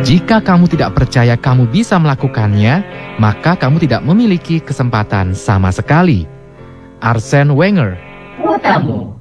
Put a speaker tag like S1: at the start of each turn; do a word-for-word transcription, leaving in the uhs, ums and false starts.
S1: Jika kamu tidak percaya kamu bisa melakukannya, maka kamu tidak memiliki kesempatan sama sekali. Arsene Wenger.
S2: Kuotamu.